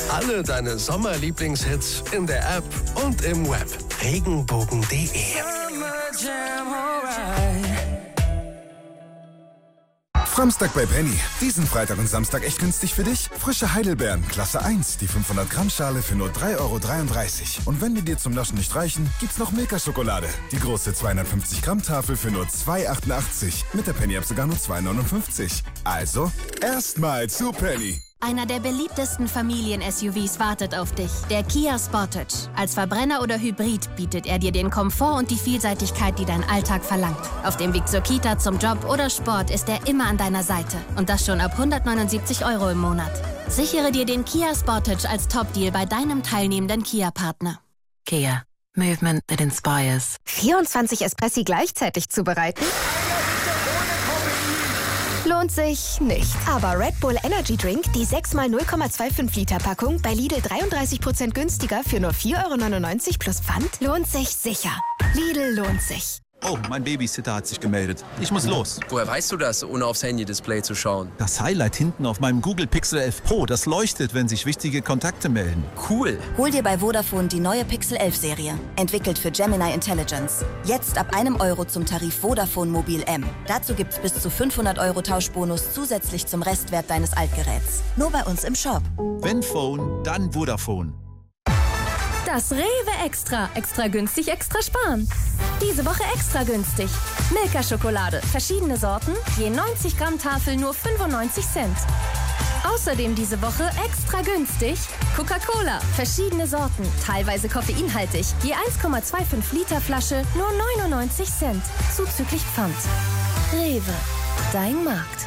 Alle deine Sommerlieblingshits in der App und im Web. Regenbogen.de. Samstag bei Penny. Diesen Freitag und Samstag echt günstig für dich? Frische Heidelbeeren, Klasse 1, die 500 Gramm Schale für nur 3,33 €. Und wenn die dir zum Naschen nicht reichen, gibt's noch Milka-Schokolade. Die große 250 Gramm Tafel für nur 2,88 €. Mit der Penny-App sogar nur 2,59 €. Also, erstmal zu Penny. Einer der beliebtesten Familien-SUVs wartet auf dich. Der Kia Sportage. Als Verbrenner oder Hybrid bietet er dir den Komfort und die Vielseitigkeit, die dein Alltag verlangt. Auf dem Weg zur Kita, zum Job oder Sport ist er immer an deiner Seite. Und das schon ab 179 € im Monat. Sichere dir den Kia Sportage als Top-Deal bei deinem teilnehmenden Kia-Partner. Kia. Movement that inspires. 24 Espressi gleichzeitig zubereiten? Lohnt sich nicht. Aber Red Bull Energy Drink, die 6x 0,25 Liter Packung, bei Lidl 33% günstiger für nur 4,99 € plus Pfand, lohnt sich sicher. Lidl lohnt sich. Oh, mein Babysitter hat sich gemeldet. Ich muss los. Woher weißt du das, ohne aufs Handy-Display zu schauen? Das Highlight hinten auf meinem Google Pixel 11 Pro, das leuchtet, wenn sich wichtige Kontakte melden. Cool. Hol dir bei Vodafone die neue Pixel 11 Serie. Entwickelt für Gemini Intelligence. Jetzt ab €1 zum Tarif Vodafone Mobil M. Dazu gibt's bis zu 500 € Tauschbonus zusätzlich zum Restwert deines Altgeräts. Nur bei uns im Shop. Wenn Phone, dann Vodafone. Das Rewe Extra. Extra günstig, extra sparen. Diese Woche extra günstig. Milka-Schokolade. Verschiedene Sorten. Je 90 Gramm Tafel nur 95 Cent. Außerdem diese Woche extra günstig. Coca-Cola. Verschiedene Sorten. Teilweise koffeinhaltig. Je 1,25 Liter Flasche nur 99 Cent. Zuzüglich Pfand. Rewe. Dein Markt.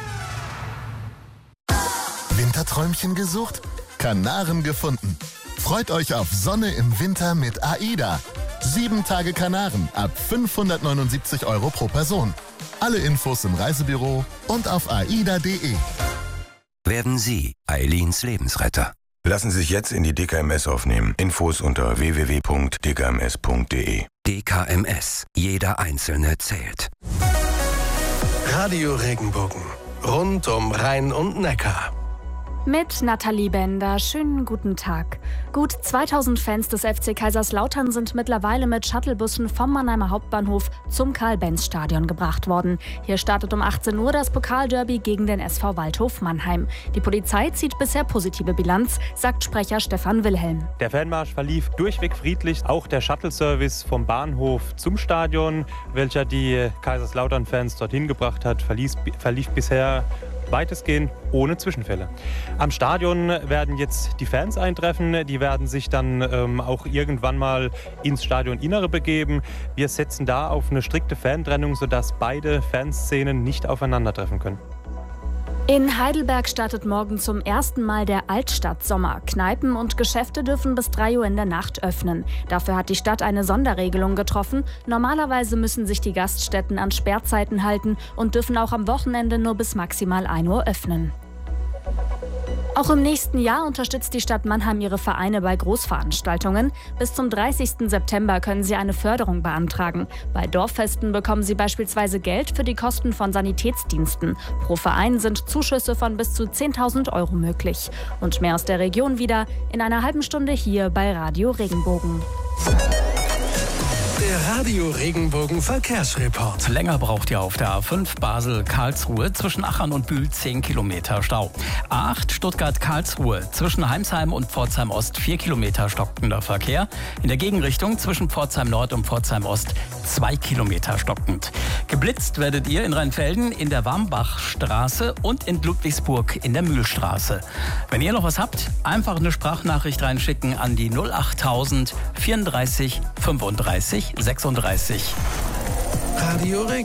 Winterträumchen gesucht? Kanaren gefunden. Freut euch auf Sonne im Winter mit AIDA. 7 Tage Kanaren ab 579 € pro Person. Alle Infos im Reisebüro und auf aida.de. Werden Sie Eileens Lebensretter. Lassen Sie sich jetzt in die DKMS aufnehmen. Infos unter www.dkms.de. DKMS. Jeder Einzelne zählt. Radio Regenbogen. Rund um Rhein und Neckar. Mit Nathalie Bender. Schönen guten Tag. Gut 2000 Fans des FC Kaiserslautern sind mittlerweile mit Shuttlebussen vom Mannheimer Hauptbahnhof zum Karl-Benz-Stadion gebracht worden. Hier startet um 18 Uhr das Pokalderby gegen den SV Waldhof Mannheim. Die Polizei zieht bisher positive Bilanz, sagt Sprecher Stefan Wilhelm. Der Fanmarsch verlief durchweg friedlich. Auch der Shuttle-Service vom Bahnhof zum Stadion, welcher die Kaiserslautern-Fans dorthin gebracht hat, verlief bisher weitestgehend ohne Zwischenfälle. Am Stadion werden jetzt die Fans eintreffen. Die werden sich dann auch irgendwann mal ins Stadioninnere begeben. Wir setzen da auf eine strikte Fantrennung, sodass beide Fanszenen nicht aufeinandertreffen können. In Heidelberg startet morgen zum ersten Mal der Altstadt-Sommer. Kneipen und Geschäfte dürfen bis 3 Uhr in der Nacht öffnen. Dafür hat die Stadt eine Sonderregelung getroffen. Normalerweise müssen sich die Gaststätten an Sperrzeiten halten und dürfen auch am Wochenende nur bis maximal 1 Uhr öffnen. Auch im nächsten Jahr unterstützt die Stadt Mannheim ihre Vereine bei Großveranstaltungen. Bis zum 30. September können sie eine Förderung beantragen. Bei Dorffesten bekommen sie beispielsweise Geld für die Kosten von Sanitätsdiensten. Pro Verein sind Zuschüsse von bis zu 10.000 € möglich. Und mehr aus der Region wieder in einer halben Stunde hier bei Radio Regenbogen. Der Radio Regenbogen Verkehrsreport. Länger braucht ihr auf der A5 Basel-Karlsruhe zwischen Achern und Bühl 10 Kilometer Stau. A8 Stuttgart-Karlsruhe zwischen Heimsheim und Pforzheim-Ost 4 Kilometer stockender Verkehr. In der Gegenrichtung zwischen Pforzheim-Nord und Pforzheim-Ost 2 Kilometer stockend. Geblitzt werdet ihr in Rheinfelden in der Wambachstraße und in Ludwigsburg in der Mühlstraße. Wenn ihr noch was habt, einfach eine Sprachnachricht reinschicken an die 08000 34 35 36. Radio Regenbogen.